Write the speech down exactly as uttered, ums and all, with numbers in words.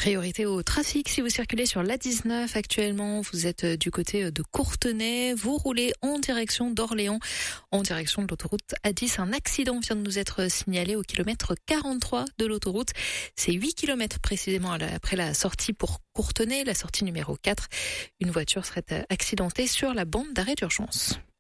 Priorité au trafic si vous circulez sur l'A dix-neuf actuellement, vous êtes du côté de Courtenay, vous roulez en direction d'Orléans, en direction de l'autoroute A dix. Un accident vient de nous être signalé au kilomètre quarante-trois de l'autoroute. C'est huit kilomètres précisément après la sortie pour Courtenay, la sortie numéro quatre. Une voiture serait accidentée sur la bande d'arrêt d'urgence.